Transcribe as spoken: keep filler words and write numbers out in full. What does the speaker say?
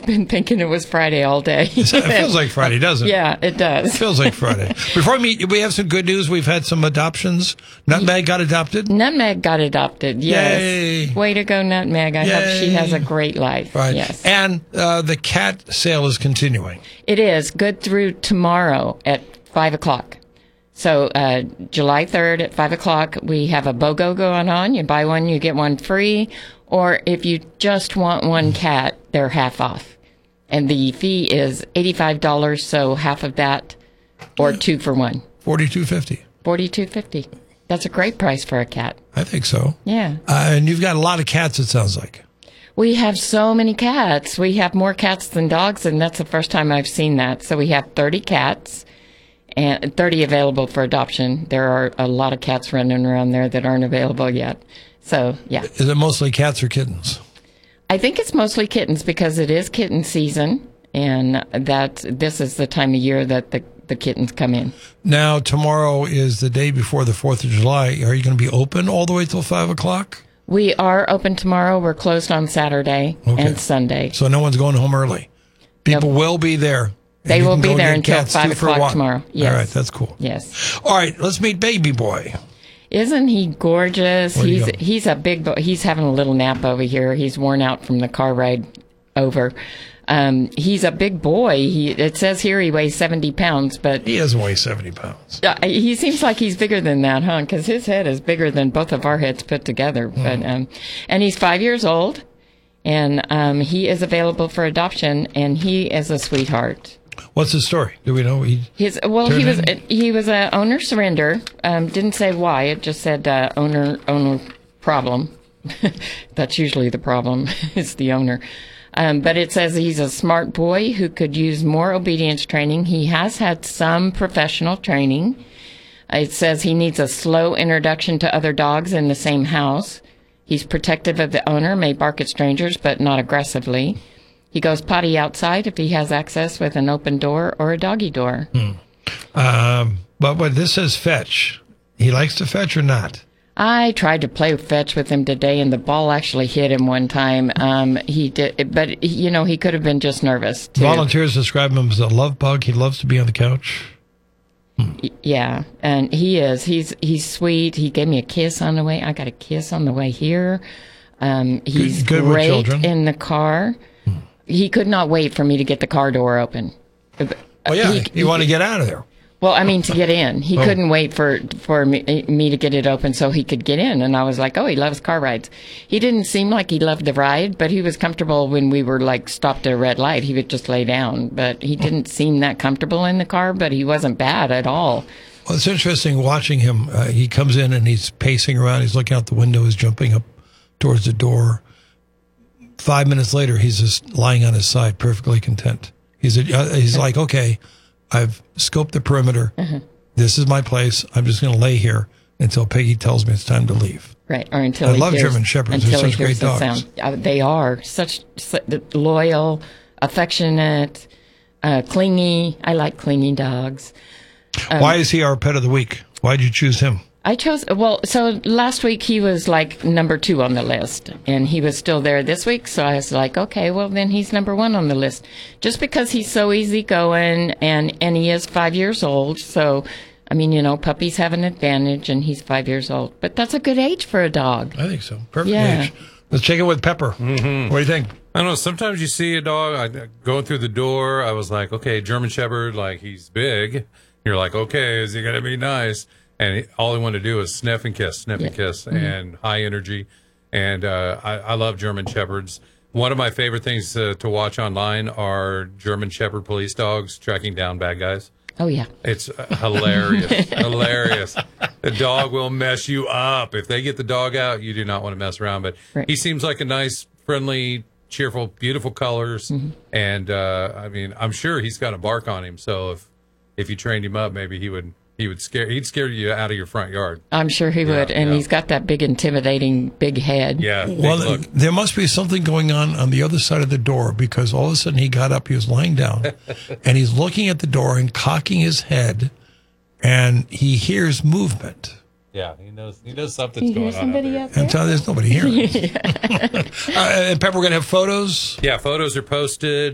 been thinking it was Friday all day. It feels like Friday, doesn't it? Yeah, it does. It feels like Friday. Before we meet, we have some good news. We've had some adoptions. Nutmeg got adopted. Nutmeg got adopted, yes. Yay. Way to go, Nutmeg. I Yay. hope she has a great life. Right. Yes. And uh, the cat sale is continuing. It is. Good through tomorrow at five o'clock. So uh, July third at five o'clock, we have a BOGO going on. You buy one, you get one free. Or if you just want one cat, they're half off. And the fee is eighty-five dollars, so half of that, or two for one. forty-two fifty. forty-two fifty. That's a great price for a cat. I think so. Yeah. Uh, and you've got a lot of cats, it sounds like. We have so many cats. We have more cats than dogs, and that's the first time I've seen that. So we have thirty cats. And thirty available for adoption. There are a lot of cats running around there that aren't available yet. So, yeah. Is it mostly cats or kittens? I think it's mostly kittens because it is kitten season, and that this is the time of year that the, the kittens come in. Now, tomorrow is the day before the fourth of July. Are you going to be open all the way till five o'clock? We are open tomorrow. We're closed on Saturday Okay. and Sunday. So no one's going home early. People Nope. will be there. They And you will can be go there get until cats five two for o'clock one. tomorrow. Yes. All right, that's cool. Yes. All right, let's meet Baby Boy. Isn't he gorgeous? Where'd he He's go? he's a big boy. He's having a little nap over here. He's worn out from the car ride over. Um, he's a big boy. He it says here he weighs seventy pounds, but He doesn't weigh seventy pounds. uh, he seems like he's bigger than that, huh? Because his head is bigger than both of our heads put together. Hmm. But um, and he's five years old, and um, he is available for adoption, and he is a sweetheart. What's his story? Do we know? He, His well, Turned he was in? he was a owner surrender. Um, didn't say why. It just said uh, owner owner problem. That's usually the problem. It's the owner. Um, but it says he's a smart boy who could use more obedience training. He has had some professional training. It says he needs a slow introduction to other dogs in the same house. He's protective of the owner, may bark at strangers, but not aggressively. He goes potty outside if he has access with an open door or a doggy door. um, but but this says fetch. He likes to fetch or not? I tried to play fetch with him today, and the ball actually hit him one time. Um, he did, but you know he could have been just nervous too. Volunteers describe him as a love bug. He loves to be on the couch. Y- Yeah, and he is. He's he's sweet. He gave me a kiss on the way. I got a kiss on the way here. Um, he's Good- good with great children. in the car. He could not wait for me to get the car door open. Oh, yeah. He- you want to get out of there. Well, I mean, to get in. He Oh. couldn't wait for, for me, me to get it open so he could get in. And I was like, oh, he loves car rides. He didn't seem like he loved the ride, but he was comfortable when we were like stopped at a red light. He would just lay down, but he didn't seem that comfortable in the car, but he wasn't bad at all. Well, it's interesting watching him. Uh, he comes in and he's pacing around. He's looking out the window. He's jumping up towards the door. Five minutes later, he's just lying on his side, perfectly content. He's a, uh, he's like, okay, I've scoped the perimeter. Uh-huh. This is my place. I'm just going to lay here until Peggy tells me it's time to leave. Right, or until I he love hears, German Shepherds. They're until he such hears great the dogs. sound. Uh, they are such, such loyal, affectionate, uh, clingy. I like clingy dogs. Um, Why is he our pet of the week? Why did you choose him? I chose, well, so last week he was like number two on the list, and he was still there this week, so I was like, okay, well, then he's number one on the list. Just because he's so easygoing, and, and he is five years old, so, I mean, you know, puppies have an advantage, and he's five years old. But that's a good age for a dog. I think so. Perfect Yeah. age. Let's check it with Pepper. Mm-hmm. What do you think? I don't know. Sometimes you see a dog I, going through the door. I was like, okay, German Shepherd, like he's big. You're like, okay, is he going to be nice? And he, all he wanted to do was sniff and kiss, sniff Yeah. and kiss, Mm-hmm. and high energy. And uh, I, I love German Shepherds. One of my favorite things uh, to watch online are German Shepherd police dogs tracking down bad guys. Oh, yeah. It's uh, hilarious, hilarious. The dog will mess you up. If they get the dog out, you do not want to mess around. But Right. he seems like a nice, friendly, cheerful, beautiful colors. Mm-hmm. And, uh, I mean, I'm sure he's got a bark on him. So if if you trained him up, maybe he would he would scare he'd scare you out of your front yard. I'm sure he would, and yeah. he's got that big, intimidating, big head. Yeah. big Well, look. there must be something going on on the other side of the door because all of a sudden he got up, he was lying down, and he's looking at the door and cocking his head, and he hears movement. Yeah, he knows he knows something's You going hear on. out somebody there. out there? And so there's nobody here. uh, and Pepper, we're going to have photos. Yeah, photos are posted.